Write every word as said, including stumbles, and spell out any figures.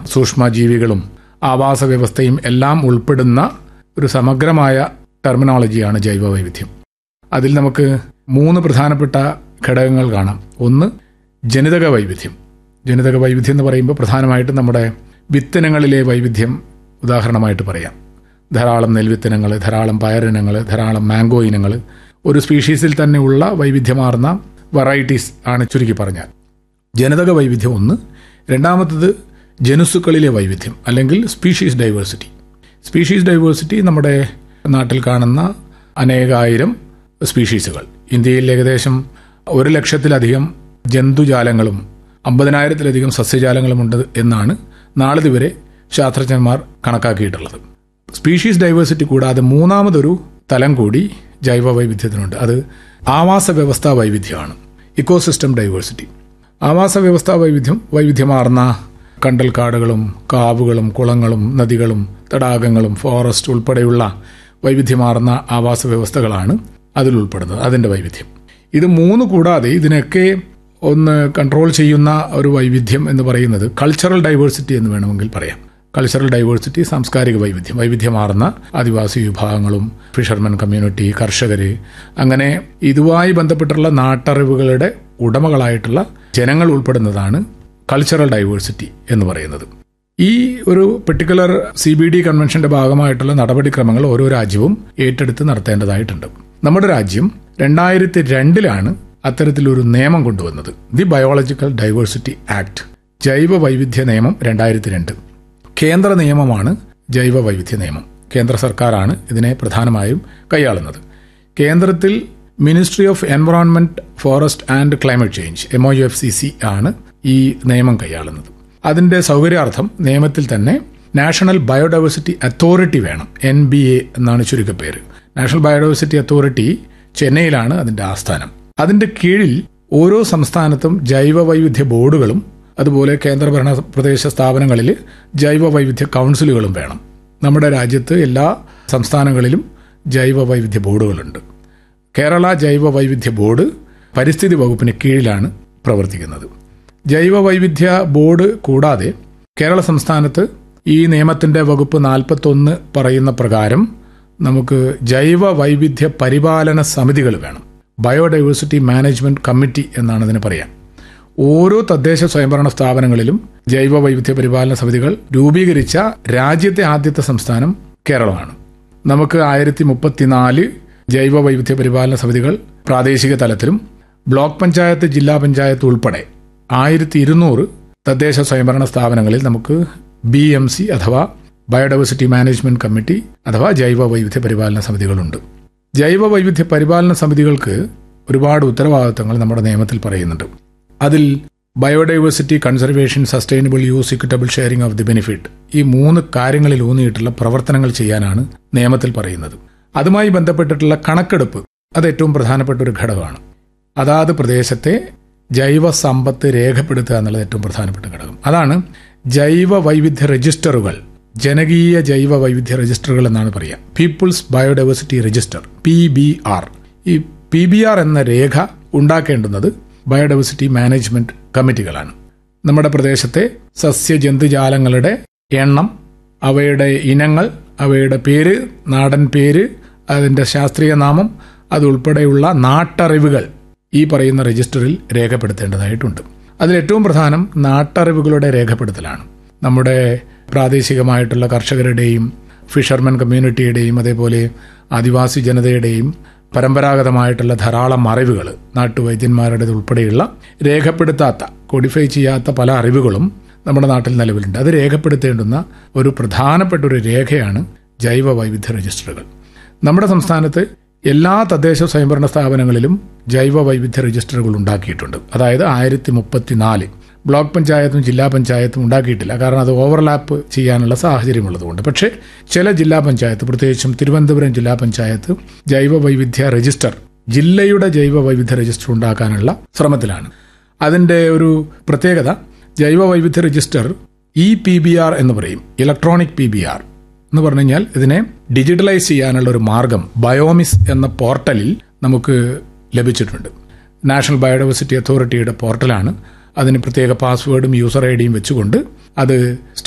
സൂക്ഷ്മജീവികളും ആവാസ വ്യവസ്ഥയും എല്ലാം ഉൾപ്പെടുന്ന ഒരു സമഗ്രമായ ടെർമിനോളജിയാണ് ജൈവ വൈവിധ്യം. അതിൽ നമുക്ക് മൂന്ന് പ്രധാനപ്പെട്ട ഘടകങ്ങൾ കാണാം. ഒന്ന് ജനിതക വൈവിധ്യം. ജനിതക വൈവിധ്യം എന്ന് പറയുമ്പോൾ പ്രധാനമായിട്ടും നമ്മുടെ വിത്തിനങ്ങളിലെ വൈവിധ്യം ഉദാഹരണമായിട്ട് പറയാം. ധാരാളം നെൽവിത്തിനങ്ങൾ, ധാരാളം പയറിനങ്ങൾ, ധാരാളം മാംഗോ ഇനങ്ങൾ, ഒരു സ്പീഷീസിൽ തന്നെ ഉള്ള വൈവിധ്യമാർന്ന വെറൈറ്റീസ് ആണ് ചുരുക്കി പറഞ്ഞാൽ ജനിതക വൈവിധ്യം ഒന്ന്. രണ്ടാമത്തത് ജനുസുക്കളിലെ വൈവിധ്യം അല്ലെങ്കിൽ സ്പീഷീസ് ഡൈവേഴ്സിറ്റി. സ്പീഷീസ് ഡൈവേഴ്സിറ്റി നമ്മുടെ നാട്ടിൽ കാണുന്ന അനേകായിരം സ്പീഷീസുകൾ, ഇന്ത്യയിൽ ഏകദേശം ഒരു ലക്ഷത്തിലധികം ജന്തുജാലങ്ങളും അമ്പതിനായിരത്തിലധികം സസ്യജാലങ്ങളുമുണ്ട് എന്നാണ് നാളിതുവരെ ശാസ്ത്രജ്ഞന്മാർ കണക്കാക്കിയിട്ടുള്ളത്. സ്പീഷീസ് ഡൈവേഴ്സിറ്റി കൂടാതെ മൂന്നാമതൊരു തലം കൂടി ജൈവ വൈവിധ്യത്തിനുണ്ട്. അത് ആവാസ വ്യവസ്ഥാ വൈവിധ്യമാണ്, ഇക്കോസിസ്റ്റം ഡൈവേഴ്സിറ്റി. ആവാസ വ്യവസ്ഥാ വൈവിധ്യം വൈവിധ്യമാർന്ന കണ്ടൽക്കാടുകളും കാവുകളും കുളങ്ങളും നദികളും തടാകങ്ങളും ഫോറസ്റ്റ് ഉൾപ്പെടെയുള്ള വൈവിധ്യമാർന്ന ആവാസ വ്യവസ്ഥകളാണ് അതിൽ ഉൾപ്പെടുന്നത്, അതിൻ്റെ വൈവിധ്യം. ഇത് മൂന്ന് കൂടാതെ ഇതിനൊക്കെ ഒന്ന് കൺട്രോൾ ചെയ്യുന്ന ഒരു വൈവിധ്യം എന്ന് പറയുന്നത് കൾച്ചറൽ ഡൈവേഴ്സിറ്റി എന്ന് വേണമെങ്കിൽ പറയാം. കൾച്ചറൽ ഡൈവേഴ്സിറ്റി സാംസ്കാരിക വൈവിധ്യം, വൈവിധ്യമാർന്ന ആദിവാസി വിഭാഗങ്ങളും ഫിഷർമെൻ കമ്മ്യൂണിറ്റി, കർഷകർ, അങ്ങനെ ഇതുമായി ബന്ധപ്പെട്ടുള്ള നാട്ടറിവുകളുടെ ഉടമകളായിട്ടുള്ള ജനങ്ങൾ ഉൾപ്പെടുന്നതാണ് കൾച്ചറൽ ഡൈവേഴ്സിറ്റി എന്ന് പറയുന്നത്. ഈ ഒരു പെർട്ടിക്കുലർ സി ബി ഡി കൺവെൻഷന്റെ ഭാഗമായിട്ടുള്ള നടപടിക്രമങ്ങൾ ഓരോ രാജ്യവും ഏറ്റെടുത്ത് നടത്തേണ്ടതായിട്ടുണ്ട്. നമ്മുടെ രാജ്യം രണ്ടായിരത്തി രണ്ടിലാണ് അത്തരത്തിലൊരു നിയമം കൊണ്ടുവന്നത്, ദി ബയോളജിക്കൽ ഡൈവേഴ്സിറ്റി ആക്ട്, ജൈവ വൈവിധ്യ നിയമം രണ്ടായിരത്തി രണ്ട്. കേന്ദ്ര നിയമമാണ് ജൈവ വൈവിധ്യ നിയമം. കേന്ദ്ര സർക്കാരാണ് ഇതിനെ പ്രധാനമായും കൈയാളുന്നത്. കേന്ദ്രത്തിൽ ministry of environment, forest and climate change, M O U F C C ആണ് ഈ നിയമം കൈയാളുന്നത്. അതിന്റെ സൗകര്യാർത്ഥം നിയമത്തിൽ തന്നെ നാഷണൽ ബയോഡൈവേഴ്സിറ്റി അതോറിറ്റി വേണം, എൻ ബി എ എന്നാണ് ചുരുക്കപ്പേര്. നാഷണൽ ബയോഡൈവേഴ്സിറ്റി അതോറിറ്റി ചെന്നൈയിലാണ് അതിന്റെ ആസ്ഥാനം. അതിന്റെ കീഴിൽ ഓരോ സംസ്ഥാനത്തും ജൈവ വൈവിധ്യ ബോർഡുകളും അതുപോലെ കേന്ദ്രഭരണ പ്രദേശ സ്ഥാപനങ്ങളിൽ ജൈവ വൈവിധ്യ കൗൺസിലുകളും വേണം. നമ്മുടെ രാജ്യത്ത് എല്ലാ സംസ്ഥാനങ്ങളിലും ജൈവ വൈവിധ്യ ബോർഡുകളുണ്ട്. കേരള ജൈവ വൈവിധ്യ ബോർഡ് പരിസ്ഥിതി വകുപ്പിന് കീഴിലാണ് പ്രവർത്തിക്കുന്നത്. ജൈവ വൈവിധ്യ ബോർഡ് കൂടാതെ കേരള സംസ്ഥാനത്ത് ഈ നിയമത്തിന്റെ വകുപ്പ് നാൽപ്പത്തൊന്ന് പറയുന്ന പ്രകാരം നമുക്ക് ജൈവ വൈവിധ്യ പരിപാലന സമിതികൾ വേണം. ബയോഡൈവേഴ്സിറ്റി മാനേജ്മെന്റ് കമ്മിറ്റി എന്നാണ് അതിന് പറയാം. ഓരോ തദ്ദേശ സ്വയംഭരണ സ്ഥാപനങ്ങളിലും ജൈവ വൈവിധ്യ പരിപാലന സമിതികൾ രൂപീകരിച്ച രാജ്യത്തെ ആദ്യത്തെ സംസ്ഥാനം കേരളമാണ്. നമുക്ക് ആയിരത്തി മുപ്പത്തിനാല് ജൈവ വൈവിധ്യ പരിപാലന സമിതികൾ പ്രാദേശിക തലത്തിലും ബ്ലോക്ക് പഞ്ചായത്ത്, ജില്ലാ പഞ്ചായത്ത് ഉൾപ്പെടെ ആയിരത്തി ഇരുന്നൂറ് തദ്ദേശ സ്വയംഭരണ സ്ഥാപനങ്ങളിൽ നമുക്ക് ബി എം സി അഥവാ ബയോഡൈവേഴ്സിറ്റി മാനേജ്മെന്റ് കമ്മിറ്റി അഥവാ ജൈവ വൈവിധ്യ പരിപാലന സമിതികളുണ്ട്. ജൈവ വൈവിധ്യ പരിപാലന സമിതികൾക്ക് ഒരുപാട് ഉത്തരവാദിത്തങ്ങൾ നമ്മുടെ നിയമത്തിൽ പറയുന്നുണ്ട്. അതിൽ biodiversity conservation, sustainable use, equitable sharing of the benefit, ഈ മൂന്ന് കാര്യങ്ങളിൽ ഊന്നിയിട്ടുള്ള പ്രവർത്തനങ്ങൾ ചെയ്യാനാണ് നിയമത്തിൽ പറയുന്നത്. അതുമായി ബന്ധപ്പെട്ടിട്ടുള്ള കണക്കെടുപ്പ് അത് ഏറ്റവും പ്രധാനപ്പെട്ട ഒരു ഘടകമാണ്. അതാത് പ്രദേശത്തെ ജൈവ സമ്പത്ത് രേഖപ്പെടുത്തുക എന്നുള്ളത് ഏറ്റവും പ്രധാനപ്പെട്ട ഘടകം. അതാണ് ജൈവ വൈവിധ്യ രജിസ്റ്ററുകൾ, ജനകീയ ജൈവ വൈവിധ്യ രജിസ്റ്ററുകൾ എന്നാണ് പറയുക. People's biodiversity register, P B R. ഈ പി ബി ആർ എന്ന രേഖ ഉണ്ടാക്കേണ്ടുന്നത് ബയോഡൈവേഴ്സിറ്റി മാനേജ്മെന്റ് കമ്മിറ്റികളാണ്. നമ്മുടെ പ്രദേശത്തെ സസ്യജന്തുജാലങ്ങളുടെ എണ്ണം, അവയുടെ ഇനങ്ങൾ, അവയുടെ പേര്, നാടൻ പേര്, അതിന്റെ ശാസ്ത്രീയ നാമം, അതുൾപ്പെടെയുള്ള നാട്ടറിവുകൾ ഈ പറയുന്ന രജിസ്റ്ററിൽ രേഖപ്പെടുത്തേണ്ടതായിട്ടുണ്ട്. അതിലേറ്റവും പ്രധാനം നാട്ടറിവുകളുടെ രേഖപ്പെടുത്തലാണ്. നമ്മുടെ പ്രാദേശികമായിട്ടുള്ള കർഷകരുടെയും ഫിഷർമെൻ കമ്മ്യൂണിറ്റിയുടെയും അതേപോലെ ആദിവാസി ജനതയുടെയും പരമ്പരാഗതമായിട്ടുള്ള ധാരാളം അറിവുകൾ, നാട്ടുവൈദ്യന്മാരുടേത് ഉൾപ്പെടെയുള്ള രേഖപ്പെടുത്താത്ത, കോഡിഫൈ ചെയ്യാത്ത പല അറിവുകളും നമ്മുടെ നാട്ടിൽ നിലവിലുണ്ട്. അത് രേഖപ്പെടുത്തേണ്ടുന്ന ഒരു പ്രധാനപ്പെട്ട ഒരു രേഖയാണ് ജൈവ വൈവിധ്യ രജിസ്റ്ററുകൾ. നമ്മുടെ സംസ്ഥാനത്ത് എല്ലാ തദ്ദേശ സ്വയംഭരണ സ്ഥാപനങ്ങളിലും ജൈവ വൈവിധ്യ രജിസ്റ്ററുകൾ ഉണ്ടാക്കിയിട്ടുണ്ട്. അതായത് ആയിരത്തി മുപ്പത്തിനാല് ബ്ലോക്ക് പഞ്ചായത്തും ജില്ലാ പഞ്ചായത്തും ഉണ്ടാക്കിയിട്ടില്ല, കാരണം അത് ഓവർലാപ്പ് ചെയ്യാനുള്ള സാഹചര്യമുള്ളതുകൊണ്ട്. പക്ഷേ ചില ജില്ലാ പഞ്ചായത്ത്, പ്രത്യേകിച്ചും തിരുവനന്തപുരം ജില്ലാ പഞ്ചായത്ത് ജൈവ വൈവിധ്യ രജിസ്റ്റർ, ജില്ലയുടെ ജൈവ വൈവിധ്യ രജിസ്റ്റർ ഉണ്ടാക്കാനുള്ള ശ്രമത്തിലാണ്. അതിന്റെ ഒരു പ്രത്യേകത, ജൈവ വൈവിധ്യ register E P B R എന്ന് പറയും, ഇലക്ട്രോണിക് പി ബി ആർ എന്ന് പറഞ്ഞു കഴിഞ്ഞാൽ ഇതിനെ ഡിജിറ്റലൈസ് ചെയ്യാനുള്ള ഒരു മാർഗം ബയോമിസ് എന്ന പോർട്ടലിൽ നമുക്ക് ലഭിച്ചിട്ടുണ്ട്. നാഷണൽ ബയോഡൈവേഴ്സിറ്റി അതോറിറ്റിയുടെ പോർട്ടലാണ്. അതിന് പ്രത്യേക പാസ്വേഡും യൂസർ ഐ ഡിയും വെച്ചുകൊണ്ട് അത്